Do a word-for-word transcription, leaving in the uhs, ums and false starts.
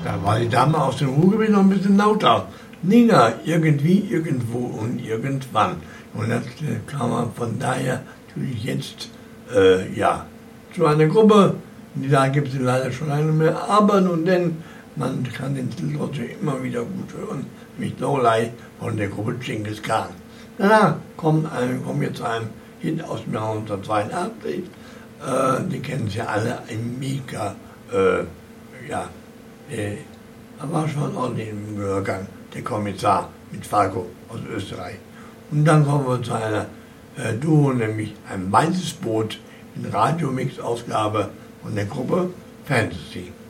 Da war die Dame aus dem Ruhrgebiet noch ein bisschen lauter. Nina, irgendwie, irgendwo und irgendwann. Und das äh, kam man von daher natürlich jetzt, äh, ja, zu einer Gruppe, die da gibt es leider schon lange nicht mehr, aber nun denn, man kann den Titel trotzdem immer wieder gut hören, mit Lowlight von der Gruppe Genghis Khan. Danach kommt ein, kommen wir zu einem Hit aus dem Jahr neunzehnhundertzweiundachtzig, äh, die kennen Sie alle, ein Mika, äh, ja, der, da war schon ordentlich im Gehörgang, der Kommissar mit Falco aus Österreich. Und dann kommen wir zu einer äh, Duo, nämlich ein weißes Boot in Radiomix-Ausgabe von der Gruppe Fantasy.